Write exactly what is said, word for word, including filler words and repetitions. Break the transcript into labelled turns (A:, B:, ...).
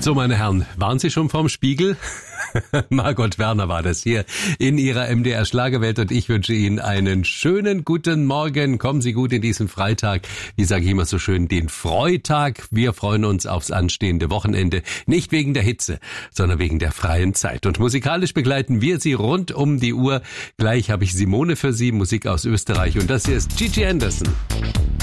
A: So, meine Herren, waren Sie schon vorm Spiegel? Margot Werner war das hier in ihrer M D R Schlagerwelt und ich wünsche Ihnen einen schönen guten Morgen. Kommen Sie gut in diesen Freitag. Wie sage ich immer so schön, den Freitag. Wir freuen uns aufs anstehende Wochenende. Nicht wegen der Hitze, sondern wegen der freien Zeit. Und musikalisch begleiten wir Sie rund um die Uhr. Gleich habe ich Simone für Sie, Musik aus Österreich. Und das hier ist Gigi Anderson.